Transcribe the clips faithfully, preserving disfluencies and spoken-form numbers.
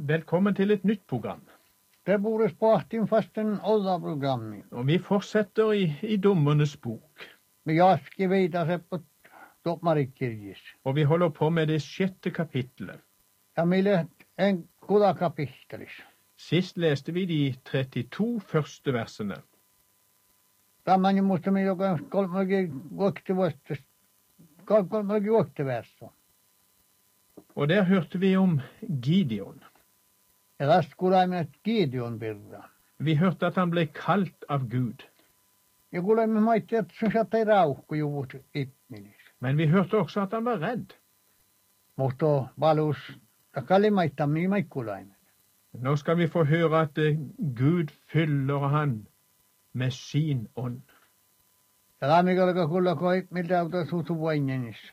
Velkommen til et nytt program. Det borde sporten fast en olda programmi. Og vi fortsetter i, i Dommernes bok. Men jag ska vidare sig på Domarikirjis. Og vi holder på med det sjette kapittelet. Jag ville en goda kapittelis. Sist leste vi de trettito første versene. Tämän muista minä joka kolmegi vuotta vuotta. Kolmegi vuotta verso. Og der hørte vi om Gideon. Ja tästä kuulemme, että Gideon birra. Vi hørte at han ble kalt av Gud. Ja kuulemme maitti, että sun saattai rauhkujuvut itminis. Men vi hørte også at han var redd. Mutta valus takali maittaa minä maikkulaimme. Nå skal vi få høre at Gud fyller han med sin ånd. Ja lämmikalka kuulla koi, miltä auta suutu voinnenis.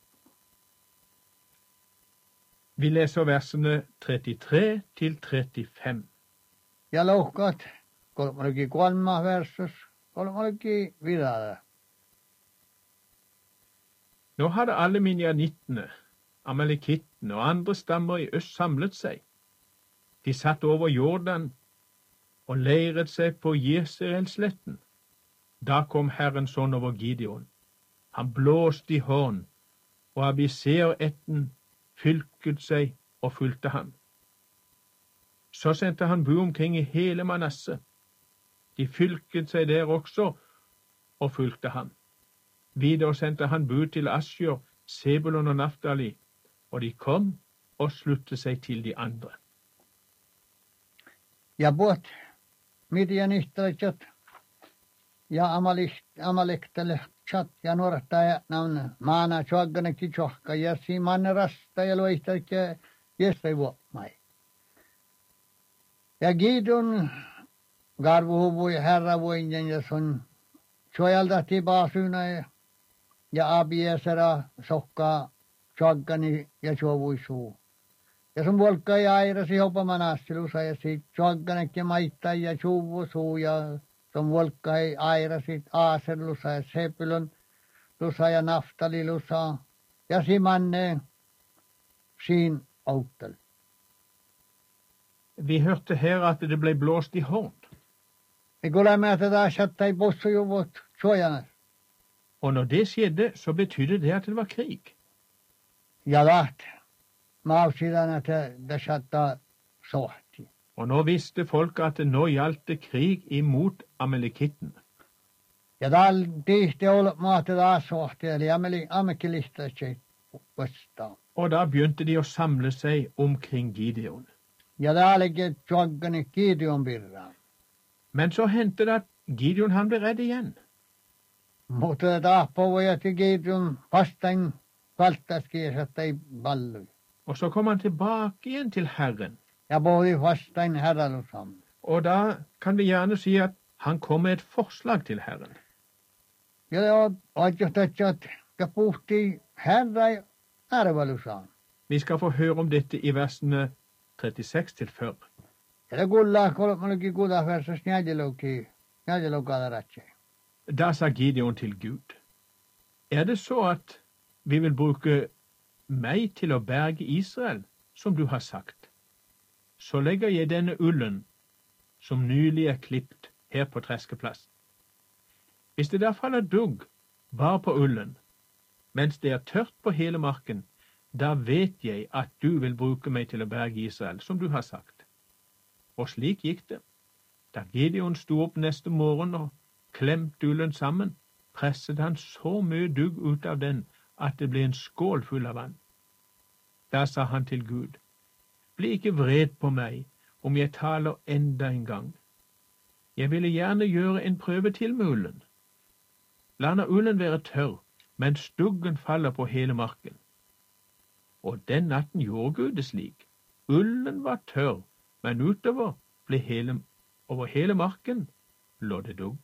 Vi leser versene trettitre til trettifem. Ja lohkat, kolmallegi kolma versus, kolmallegi vidare. Nå hadde alle minjanittene, amalekittene og andre stammer i øst samlet seg. De satt over Jordan og leiret seg på Jesreelsletten. Da kom Herrens ånd over Gideon. Han blåste i horn, og Abiser-ætten fylket seg og fulgte ham. Så sendte han bud omkring i hele Manasse. De fylket seg der også og fulgte ham. Videre sendte han bud til Asjur, Sebulon og Naftali, og de kom og sluttet seg til de andre. Ja puhut Midianistalaisat ja Amalektalaiset ja nuorettajat naun maana suagganekin tjohka ja siimanne rasta ja luihtaik ja jestai vuommai. Ja Gideon garvuhuvui herra voinjen ja sun suojaltahti paasuna ja, ja Abiesera sohkaa suaggani ja suovui suu. Ja sun volkka ja airasi hopa manassilusa ja sit suagganek ja maittai ja suuvu suu ja sun volkka ei airasit Aaserlusa ja Sebulon lusa ja Naftalilusa ja simanne sin outel. Vi hørte her at det ble blåst i horn. Vi kuulemme, että taas sattai bussujuvut suojanas. Og når det skjedde, så betydde det at det var krig. Ja läht. Maavsidan, että det sattaa sohti. Og nå visste folk at det nå gjaldt det krig imot amalekitten. Ja täällä tihti ollut maata taas sohti, eli ammekilista se vastaan. Og da begynte de å samle seg omkring Gideon. Ja täälläkin suaggani Gideon birraan. Men så hendte det at Gideon han ble redd igjen. Mutta det tahpoi, että Gideon vastaan kaltaskin ja sattai ballui. Og så kom han tilbake igjen til Herren. Ja puhui vastaan herralusam. Og da kan vi gjerne si at han kom med et forslag til Herren. Ja det on oikeastaan, että puhuttiin herra arvalusam. Vi skal få høre om dette i versene trettiseks til førti. Ja det kuullaan kolmallakin kuudaversas njädelouki, njädeloukadaratse. Da sa Gideon til Gud, er det så at vi vil bruke meg til å berge Israel, som du har sagt? Så legger jeg denne ullen, som nylig er klipt, her på treskeplassen. Hvis det der faller dugg bare på ullen, mens det er tørt på hele marken, da vet jeg at du vil bruke meg til å berge Israel, som du har sagt. Og slik gikk det. Da Gideon sto opp neste morgen og klemte ullen sammen, presset han så mye dugg ut av den at det ble en skål full av vann. Da sa han til Gud, bli ikke vred på meg om jeg taler enda en gang. Jeg ville gjerne gjøre en prøve til med ullen. La nå ullen være tørr, mens duggen faller på hele marken. Og den natten gjorde Gud det slik. Ullen var tørr, men utover ble hele, over hele marken lå det dugg.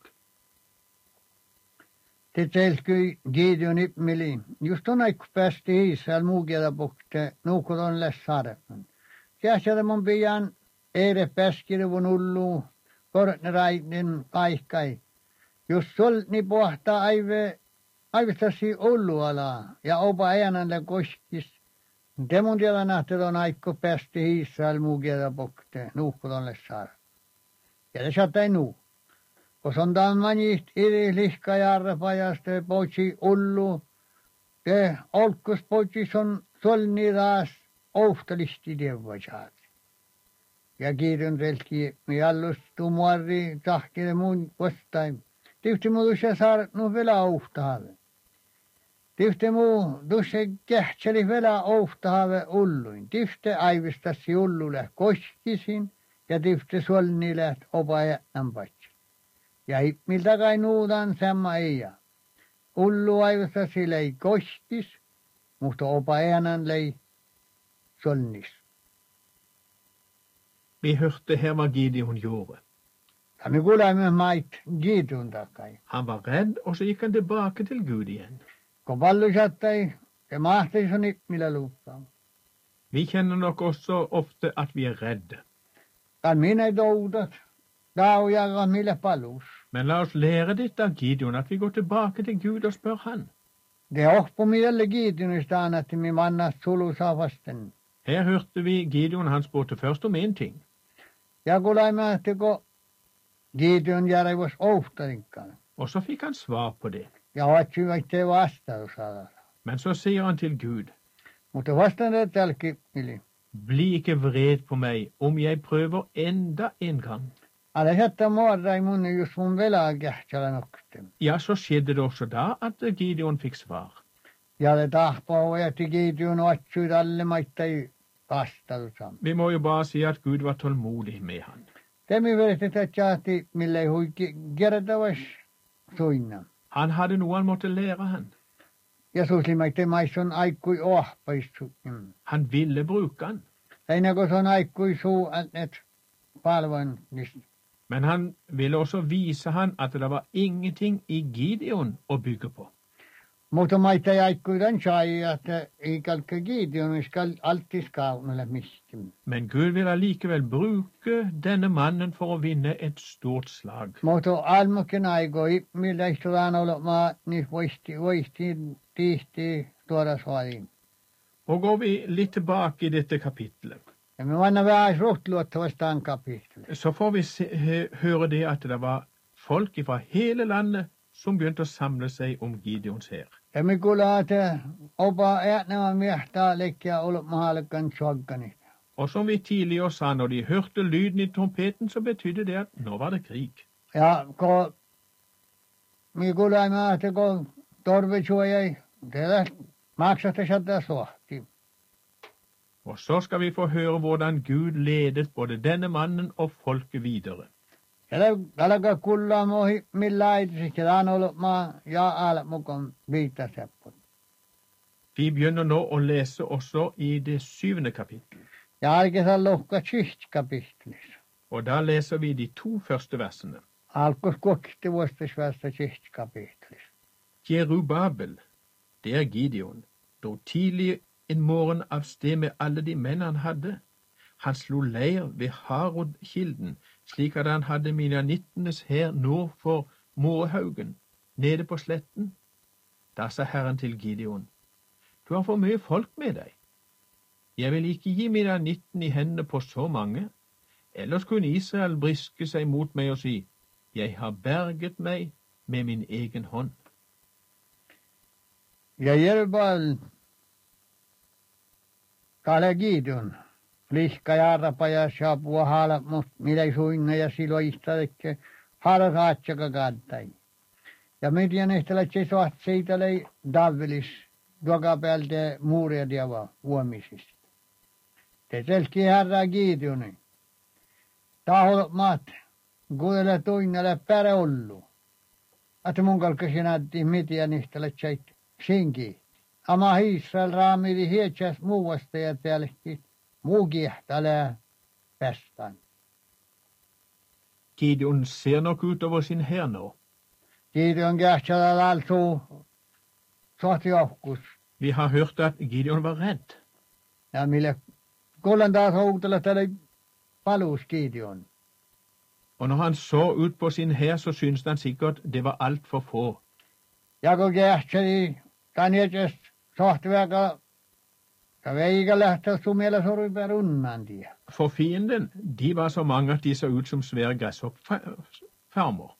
Det selskyi Gideon ipmili. Just on aikku päästi Israel muukielä pukte, nuukot on lässarefan. Käsjätä mun pian eire pääskirvun ullu, korne raidin kaikkai. Just solni pohtaa aive, aivestasi ullualaa ja opa äänällä koskis Det mun tiedä nähtä on aikko päästi Israel muu kielä pokte, nuuhkotonle saada. Ja se saattaa nuu. Kun on tämänistä iri lihka jarrapajasta poitsi ullu, te olkus poitsi on solni taas ohtalisti teevajaat. Ja kiitän telki, me allus tumuari tahkille muun vastain. Tifti muu tuossa saada nu vielä ohtaave. Tifti muu tuossa kähtseli vielä ohtaave ulluin. Tifti aivistasi ullulle koskisin ja tifti solni läht opa jätnän patsi. Ja miltä kai nuudan sama eija. Ullu aivistasi lei koskis, mutta opa äänän lei solnis. Vi hørte her hva Gideon gjorde. Ja me kuulemme mait Gideon takai. Han var redd, og så gikk han tilbake til Gud igjen. Kun pallu sattai, se mahtaisi on millä luukkaa. Vi kjenner nok også ofte at vi er redde. Kan minä doudat, daujaga millä palus. Men la oss lære dette av Gideon, at vi går tilbake til Gud og spør han. Det ohpu mille Gideonista annatti mi mannast sulusaa vasten. Her hørte vi Gideon, han spurte først om en ting. Ja kuulemme, että kun Gideon järjivos ohtarinkaan. Og så fikk han svar på det. Ja ootsi vaiktei vastaus saada. Men så sier han til Gud, Mutta vastaan det tälki mili. bli ikke vred på meg om jeg prøver enda en gang. Alle jättä muodai mun just mun velaa kähtsälä nokte. Ja, så skjedde det også da at Gideon fikk svar. Ja det tahpaa jätti Gideon ootsi alle maittai vastausam. Vi må jo bare si at Gud var tålmodig med han. Temi veresti tätsääti mille hui kertavas suinna. Han hadde noe han måtte lære han. Ja suslimaitte maisson aikkui ohpaistu. Han ville bruke han. Läinä kun se on aikkui suu et palvoin niistä. Men han ville også vise han at det var ingenting i Gideon å bygge på. Mutta maita aikkui den sai, että ei kalkka Gideon skal alltid skaunelle mistä. Men Gud vil allikevel bruke denne mannen for å vinne et stort slag. Mutta almukken aikoi, millä istutaan olemaan, niin voisti, voisti tihti tuoda suoliin. Og går vi litt tilbake i dette kapitlet, Ja me vanna vähän ruhtluottavasti tämän kapitteleen. så får vi se, hø, høre det at det var folk fra hele landet som begynte å samle seg om Gideons hær. Ja me kuullaan, että opa äänämä miehtää leikkiä olemaan suokkanit. Og som vi tidligere sa, når de hørte lyden i trompeten, så betydde det at nå var det krig. Ja kun me kuullaan, että kun torvisuojai, teillä maksata saada suohti. Og så skal vi få høre hvordan Gud ledet både denne mannen og folket videre. Ja alkaa kuulla mohi, millä äitisi, että on olemaan ja ala mukaan viittasepput. Vi begynner nå å lese også i det syvende kapittel. Ja alkoi lohka sist kapittelis. Og da leser vi de to første versene. Alkoi kokti vuostas vasta sist kapittelis. Jerubabel, det er Gideon, dro tidlig en morgen av sted med alle de menn han hadde. Han slo leir ved Harod-kilden, slik at han hadde Midianittenes hær nord for Morehaugen, nede på sletten. Da sa Herren til Gideon, du har for mye folk med deg. Jeg vil ikke gi Midianitten i hendene på så mange, ellers kunne Israel briske seg mot meg og si, jeg har berget meg med min egen hånd. Ja Jerubal kale Gideon. Lihka jarrapa ja saapua haala, mutta mitä suinna ja silloin istadekke haala saatsaka kantai. Ja Midian ehtälä se saat siitä lei Davilis tuoka päältä muuria tiava huomisista. Te selki herra Gideoni. Tahol maat, kuudelle tuinnelle pärä ollu. Että mun kalkasi näytti Midian ehtälä seit sinki. Ama Israel raamidi hietsäs muuasta ja täälläkin muu kiehtälee pestaan. Gideon ser nok utover sin hær nå. Gideon kähtsälä lalsuu sohti johkus. Vi har hørt at Gideon var redd. Ja mille kuulen taas houtella tälle palus Gideon. Og når han så ut på sin hær, så syntes han sikkert det var alt for få. Ja kun kähtseli, tän hietsäs sohti väga Ja veikä lähtee sun mielestä sorupää runnan tie. For fienden, de var så mange at de så ut som svære gresshoppfarmer.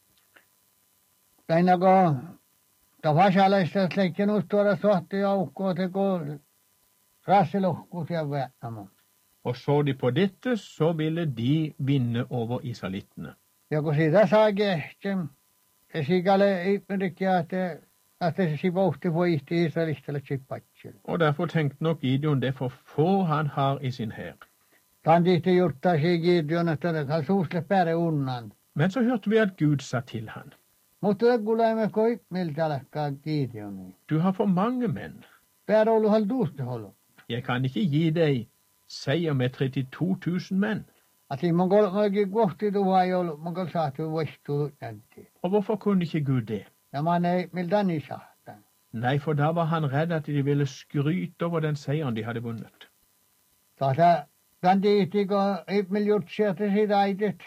Aina kun ta vasalaista leikin ustuoda sohti joukkoa teko rasselohku siellä vähämään. Og så de på dette, så ville de vinne over israelittene. Ja kun siitä saa kehtsen, ja sikäle ihmisiä, että at det si pohti voihti Israelistille tsippatsille. Og derfor tenkte nok Gideon det for få han har i sin hær. Kan tihti juttaisi Gideon, että det suusle pääre unnan. Men så hørte vi at Gud sa til han, Mutta det kuulemme koi miltä lähkää Gideoni. du har for mange menn. Pääre ollut hal duuste holo. Jeg kan ikke gi deg seier med trettito tusen menn. At i mon kolmakin kohti tuhaa ei ollut, mon kol saatu voistuu jänti. Og hvorfor kunne ikke Gud det? Ja man ei miltä ni sahtan. Nei, for da var han redd at de ville skryte over den seieren de hadde vunnet. Tuossa kan tihti, kun ihmil jutsia, että siitä aitet.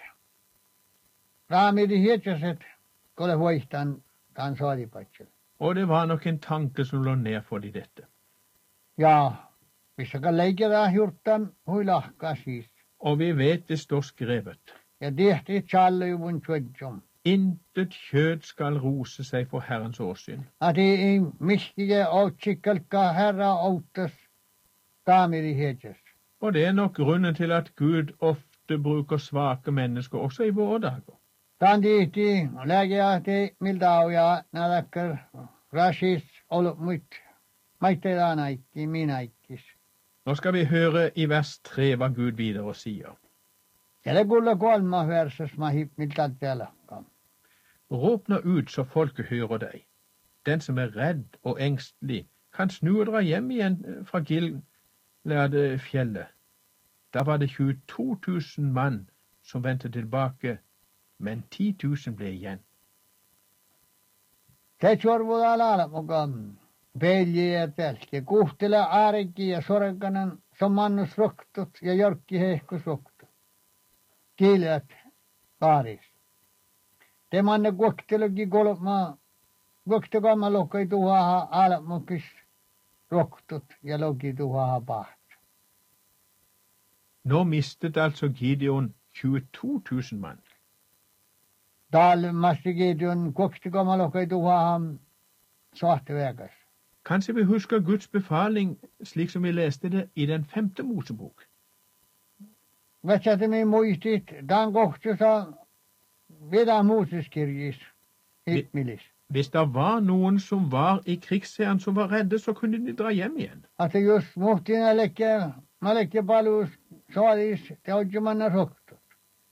Raamidi hietsäset, kun le voihtan kan saalipatsille. Og det var nok en tanke som lå ned for de dette. Ja, missäkä leikellä jurtan huilahkaa siis. Og vi vet det står skrevet, Ja tehti tjallujuvun tjödjom. intet kjød skal rose seg for Herrens åsyn. At ei miskige outsikkelkaa herra outas kaamiri hietsäs. Og det er nok grunnen til at Gud ofte bruker svake mennesker også i våre dager. Tan tihti lääkeahti miltä auja nälkkär rasis ollut muit. Maitteilla naikki, minaikkis. Nå skal vi høre i vers tre hva Gud videre sier. Ja det kuulla kolmas verses mä hip miltä tälläkään. Råp nå ut så folket hører deg. Den som er redd og engstelig, kan snu og dra hjem igjen fra Gilead-fjellet. Da var det tjueto tusen mann som vendte tilbake, men ti tusen ble igjen. Se tjorvulla laala mukaan. Pelji ja tälki. Kuhtele aarekki ja sorkanen som mannus roktut ja jorkki hehkus roktut. Kiilät kaaris. Te manne kuokteluki kolmaa. Kuoktekamma lohkai tuhaha aalamukis roktut ja loki tuhaha paht. Nå mistet altså Gideon tjueto tusen mann. Daal masti Gideon kuoktekamma lohkai tuhaha sahtiväkäs. Kanskje vi husker Guds befaling slik som vi leste det i den femte Mosebok. Vätsäti mi muistit, dan kohtusa vida Moses-kirjis hitmilis. Hvis det var noen som var i krigsherren som var redde, så kunne de dra hjem igjen. Att just muhtina lekke, mä lekke palus saalis, te ojumanna roktut.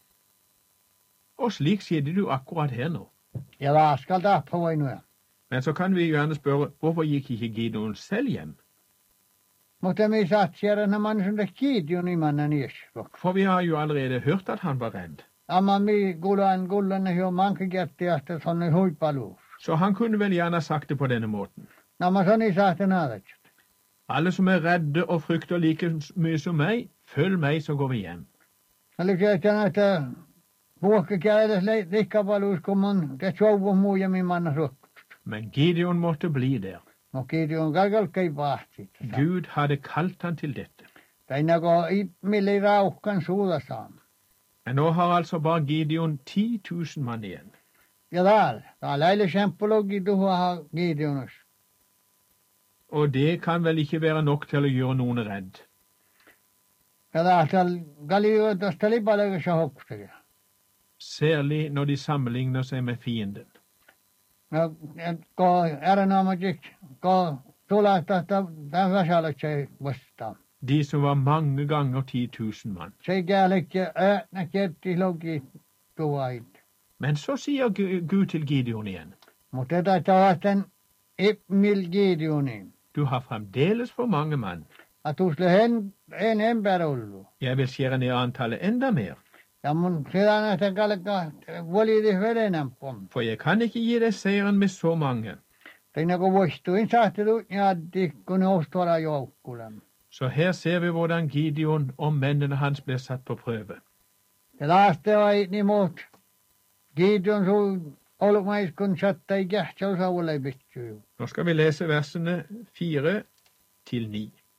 Og slik skjedde det jo akkurat her nå. Ja laskal tappa voinuja. Men så kan vi gjerne spørre, hvorfor gikk ikke Gideon selv hjem? Mutta mi saat siellä nämä man sunde Gideon imanna nies rok. For vi har jo allerede hørt at han var redd. Amma mi kuulan kullanne jo manke kerti, että sonne huipalus. Så han kunne vel gjerne ha sagt det på denne måten. Nämä soni saatte naadatset. Alle som er redde og frykter like mye som meg, følg meg, så går vi hjem. Eli se, että näitä puhke käydä likkapalus, kun mun te tjouvu muu ja mi manna rok. Men Gideon måtte bli der. No Gideon kalkalkei pahtit. Gud hadde kalt han til dette. Teina ko mille rauhkan suuda saamme. Men nå har altså bare Gideon ti tusen mann igjen. Ja täällä. Täällä läille semppologi tuhoa Gideonus. Og det kan vel ikke være nok til å gjøre noen redd. Ja täällä galioitosta lipaleikassa hokkustekin. Særlig når de sammenligner seg med fienden. No, ko erinomaisesti, ko tulahtaa tämän väsälätsei vastaan. De som var mange ganger ti tusen mann. Se käälekki äätnä kerti logi tuvaid. Men så sier Gud til Gideon igjen. Mutta tätä tahasten ipmil Gideonin. Du har fremdeles for mange mann. Att usle hen en empär ollu. Jeg vil skjære ned antallet enda mer. Ja mun sitä nähtä kalka volidi vedenän pom. For jeg kan ikke gi deg seieren med så mange. Teina ko voistuin sahtelu jaddi kun ostuala joukkulen. Så her ser vi hvordan Gideon og mennene hans ble satt på prøve. Ja laaste vai nimot. Gideon su olumais kun satta i kähtsäusaulle pittyy. Nå skal vi lese versene fire til ni.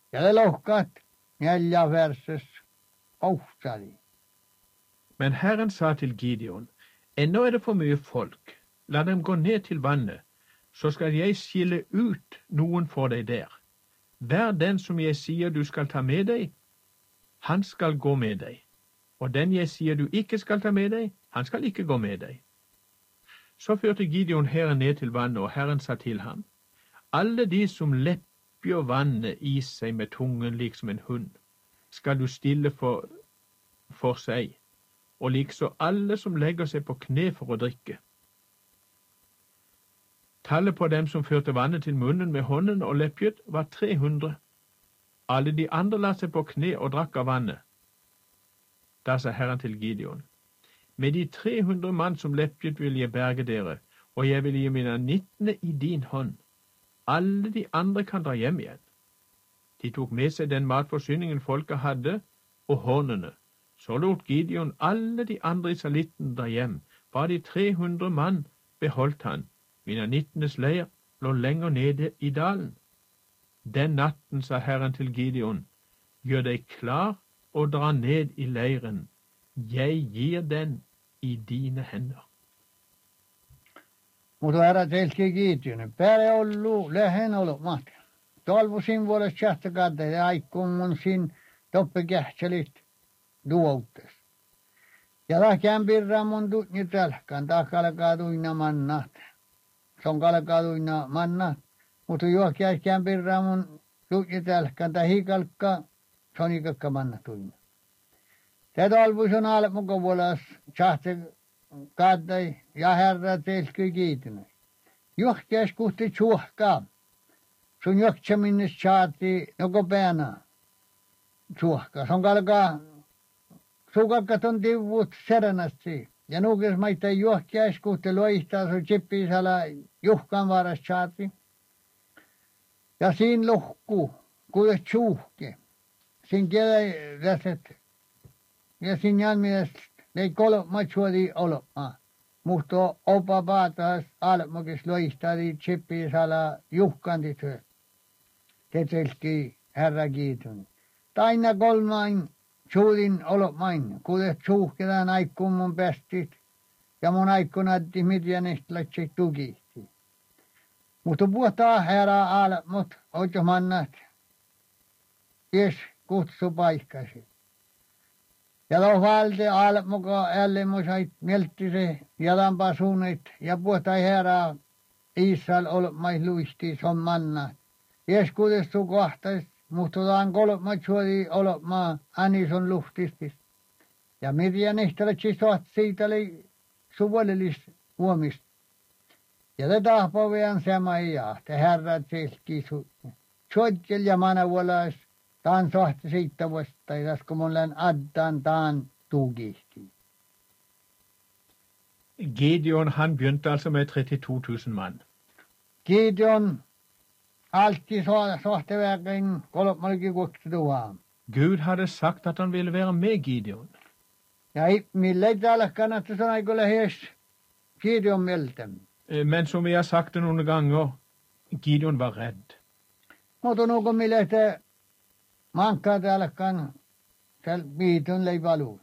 Ja det lohkat neljä verses ohtali. Men Herren sa til Gideon, ennå er det for mye folk, la dem gå ned til vannet, så skal jeg skille ut noen for deg der. Hver den som jeg sier du skal ta med deg, han skal gå med deg, og den jeg sier du ikke skal ta med deg, han skal ikke gå med deg. Så førte Gideon hæren ned til vannet, og Herren sa til ham, alle de som lepper vannet i seg med tungen liksom en hund, skal du stille for, for seg, og liksom alle som legger seg på kne for å drikke. Tallet på dem som førte vannet til munnen med hånden og leppet, var tre hundre. Alle de andre la seg på kne og drakk av vannet. Da sa Herren til Gideon, med de tre hundre mann som leppet vil jeg berge dere, og jeg vil gi mine nittende i din hånd. Alle de andre kan dra hjem igjen. De tok med seg den matforsyningen folket hadde, og hornene. Så lot Gideon alle de andre israelittene dra hjem. Bare de tre hundre mann beholdt han. Mine nittendes leir lå lenger nede i dalen. Den natten sa Herren til Gideon, gjør deg klar og dra ned i leiren. Jeg gir den i dine hender. Mutta herra telki Gideon, päälle ollu lehen olomat. Tolvusin vuodes tjahtakadda ja aikkuun mun sin toppe kähtselit duoutes. Ja lähkään pirran mun tutni tälkään, takalkaa tuina mannat. Son kalkaa tuina mannat. Mutta juokiaiskään pirran mun tutni tälkään, tai hikalkaa, son ikakka manna tuina. Se tolvus on alle muka vuolas tjahtakadda ja herra telki Gideon. Juokiais kuhti tjuhkaa. Sun juokse minne saati joko päänä tjuhkaa. Son kalkaa sukakat on tivut serenasti. Ja nukes maita juokiais kuhti loihtaa sun chippisala juhkaan varas saati. Ja siinä lohku, kuulet tjuhke. Siinä kieleläset. Ja siinä jälmiäs ei kolmat suoli olopmaa. Mutta opa paatas almokis loihtari chippisala juhkaan työ. Tetelki herra Gideon. Taina kolmain suulin olopmain, kuulet suuhkelaan aikkuun mun pestit. Ja mun aikkuun addi midjanest lätsi tukihti. Mutta puhutaan herra almot, oito mannat. Jes kutsu paikkasi. Ja lohalti almoka ällimusait mieltise jalanpa suunnit. Ja puhutaan herra Israel olopmais luisti son mannat. Jes kuulestu kohtais, mutta taan kolmat suoli olopmaa anison luhtistis. Ja Mirjanista lätsi soht siitä oli suvolellis huomista. Ja te tahpovean semaijaa, te herrat selkii su. Tjodjel ja manavuolais, taan sohti siitä vuosta, ja kun mun län addan taan tugihti. Gideon, han begynte altså med trettito tusen mann. Gideon alltid sohtevägen kolmalikin kuksituhaan. Gud hadde sagt at han ville være med Gideon. Ja millä täällä kannattaa sanoa, kun lähes Gideon mieltämme. Men som vi har sagt det noen ganger, Gideon var redd. Mutta nuko millä te mankkaa täällä kann selv Gideon leivaluus.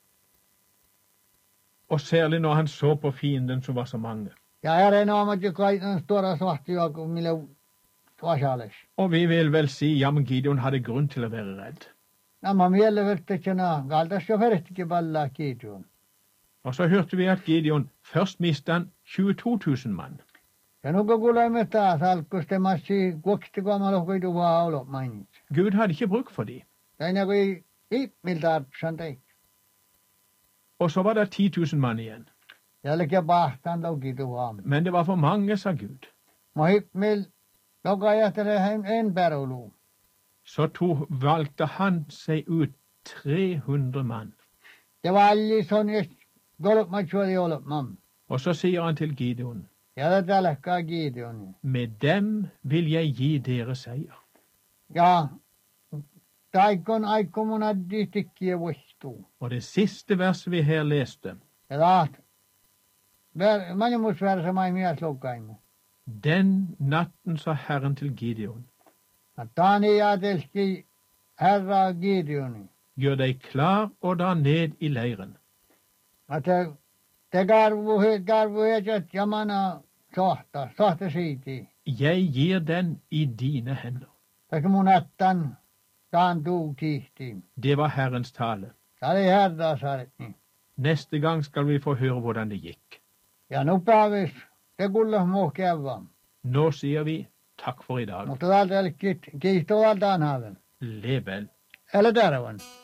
Og særlig når han så på fienden som var så mange. Ja erinomat jo kaiken stora sohtia, kun millä vasales. Og vi vil vel si, ja, men Gideon hadde grunn til å være redd. Nämä mieleverttekänä kaltas jo ferstikin pallaa Gideon. Og så hørte vi at Gideon først mistet han tjueto tusen mann. Ja nuko kuulemme taas alkuste massi kuokstikoamalla koitu vaan olo mainitsi. Gud hadde ikke bruk for de. Aina kui ippiltä arpsan teit. Og så var det ti tusen mann igjen. Jälkeen pahtaan laukitu vaan. Men det var for mange, sa Gud. Mä hippmil joka ajattelee hän en perulu. Så tog, valgte han seg ut tre hundre mann. Det var alli son just golopmat suoli olopmam. Og så sier han til Gideon, Ja det tälkkaa Gideon. med dem vil jeg gi dere seier. Ja taikon aikkomun addi tikkiä vuostuu. Og det siste verset vi her leste, Ja taat. Manimusversa mai mies loukaimu. den natten sa Herren til Gideon, Da ni ajateltiin Herraa Gideoni. Gjør deg klar og dra ned i leiren. Että te karvuhet, karvuhet jamana sahta, sahta siitä. Jeg gir den i dine hender. Että mun ättän taan tuu tihtiin. Det var Herrens tale. Se oli Herraa saartni. Neste gang skal vi få høre hvordan det gikk. Ja nu päivis, te kuulla muu kävään. Nå sier vi takk for i dag. Mutta täältä kiitos valtaan haven. Lev vel. Eller terven.